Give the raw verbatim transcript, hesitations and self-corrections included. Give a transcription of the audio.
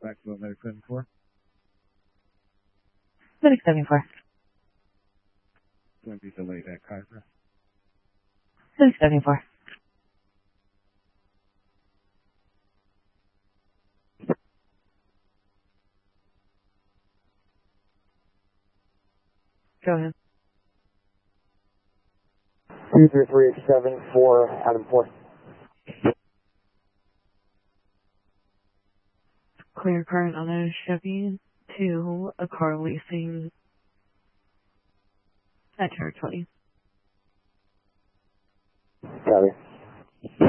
Back to Medic seventy-four. Medic seventy-four. Going to be delayed at Kaiser. Medic seventy-four. Go ahead. two three three seven four, Adam four. Clear current on a Chevy to a car leasing at Territory. Copy.